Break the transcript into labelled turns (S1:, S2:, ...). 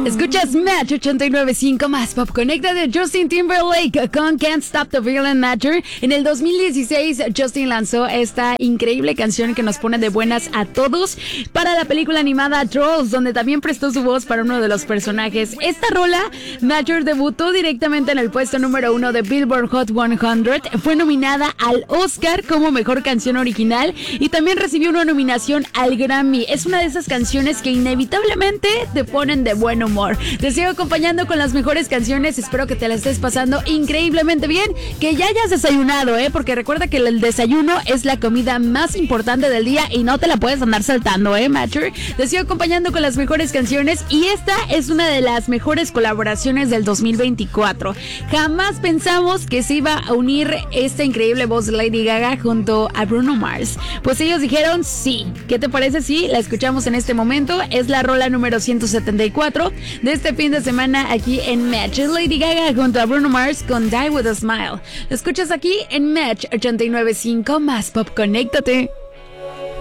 S1: Escuchas Match 89.5 más Pop. Conecta de Justin Timberlake con Can't Stop the Feeling Matter. En el 2016 Justin lanzó esta increíble canción que nos pone de buenas a todos para la película animada Trolls, donde también prestó su voz para uno de los personajes. Esta rola, Matter, debutó directamente en el puesto número 1 de Billboard Hot 100. Fue nominada al Oscar como Mejor Canción Original y también recibió una nominación al Grammy. Es una de esas canciones que inevitablemente te ponen de buen humor. Te sigo acompañando con las mejores canciones. Espero que te la estés pasando increíblemente bien, que ya hayas desayunado, porque recuerda que el desayuno es la comida más importante del día y no te la puedes andar saltando, Matcher. Te sigo acompañando con las mejores canciones y esta es una de las mejores colaboraciones del 2024. Jamás pensamos que se iba a unir esta increíble voz de Lady Gaga junto a Bruno Mars. Pues ellos dijeron sí. ¿Qué te parece si la escuchamos en este momento? Es la rola número 174 de este fin de semana aquí en Match. Es Lady Gaga junto a Bruno Mars con Die With A Smile. Lo escuchas aquí en Match 89.5 más Pop. Conéctate.